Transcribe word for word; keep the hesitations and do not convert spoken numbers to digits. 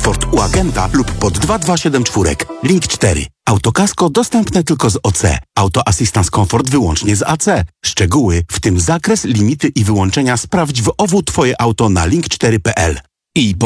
Comfort u agenta lub pod dwa dwa siedem cztery. Link cztery. Autokasko dostępne tylko z O C. Auto Assistance Comfort wyłącznie z A C. Szczegóły, w tym zakres, limity i wyłączenia sprawdź w O W Twoje auto na link cztery kropka p l. I